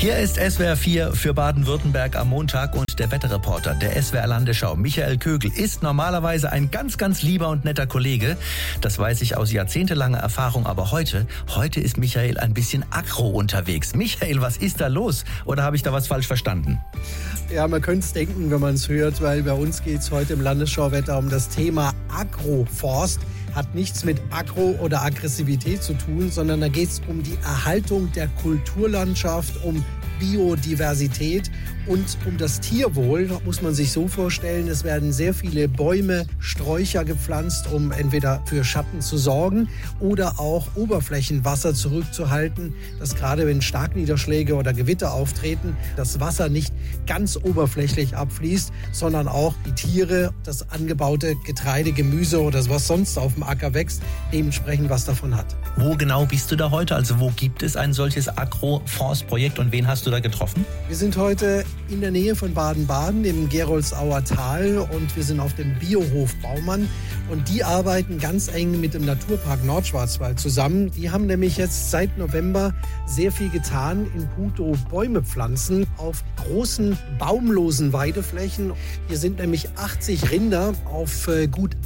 Hier ist SWR 4 für Baden-Württemberg am Montag und der Wetterreporter der SWR Landesschau, Michael Kögel, ist normalerweise ein ganz, ganz lieber und netter Kollege. Das weiß ich aus jahrzehntelanger Erfahrung, aber heute ist Michael ein bisschen aggro unterwegs. Michael, was ist da los? Oder habe ich da was falsch verstanden? Ja, man könnte es denken, wenn man es hört, weil bei uns geht es heute im Landesschauwetter um das Thema Agroforst. Hat nichts mit Agro oder Aggressivität zu tun, sondern da geht es um die Erhaltung der Kulturlandschaft, um Biodiversität und um das Tierwohl. Da muss man sich so vorstellen, es werden sehr viele Bäume, Sträucher gepflanzt, um entweder für Schatten zu sorgen oder auch Oberflächenwasser zurückzuhalten, dass gerade wenn Starkniederschläge oder Gewitter auftreten, das Wasser nicht ganz oberflächlich abfließt, sondern auch die Tiere, das angebaute Getreide, Gemüse oder was sonst auf dem Acker wächst, dementsprechend was davon hat. Wo genau bist du da heute? Also wo gibt es ein solches Agroforstprojekt und wen hast du da getroffen? Wir sind heute in der Nähe von Baden-Baden im Geroldsauer Tal und wir sind auf dem Biohof Baumann und die arbeiten ganz eng mit dem Naturpark Nordschwarzwald zusammen. Die haben nämlich jetzt seit November sehr viel getan in puncto Bäume pflanzen auf großen baumlosen Weideflächen. Hier sind nämlich 80 Rinder auf gut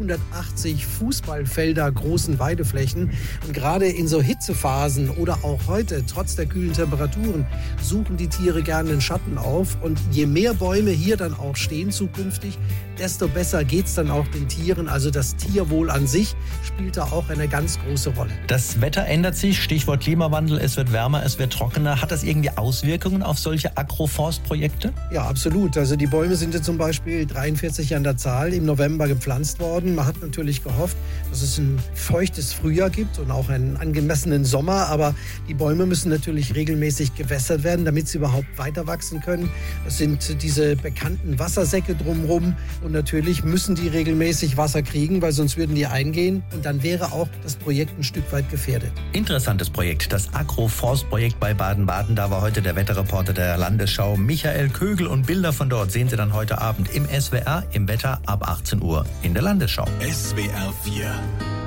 180 Fußballfelder großen Weideflächen. Und gerade in so Hitzephasen oder auch heute, trotz der kühlen Temperaturen, suchen die Tiere gerne den Schatten auf. Und je mehr Bäume hier dann auch stehen zukünftig, desto besser geht es dann auch den Tieren. Also das Tierwohl an sich spielt da auch eine ganz große Rolle. Das Wetter ändert sich, Stichwort Klimawandel, es wird wärmer, es wird trockener. Hat das irgendwie Auswirkungen auf solche Agroforstprojekte? Ja, absolut. Also die Bäume sind jetzt zum Beispiel 43 an der Zahl im November gepflanzt worden. Man hat natürlich gehofft, dass es ein feuchtes Frühjahr gibt und auch einen angemessenen Sommer. Aber die Bäume müssen natürlich regelmäßig gewässert werden, damit sie überhaupt weiter wachsen können. Es sind diese bekannten Wassersäcke drumherum. Und natürlich müssen die regelmäßig Wasser kriegen, weil sonst würden die eingehen. Und dann wäre auch das Projekt ein Stück weit gefährdet. Interessantes Projekt, das Agroforstprojekt bei Baden-Baden. Da war heute der Wetterreporter der Landesschau Michael Kögel. Und Bilder von dort sehen Sie dann heute Abend im SWR, im Wetter ab 18 Uhr in der Landesschau. SWR 4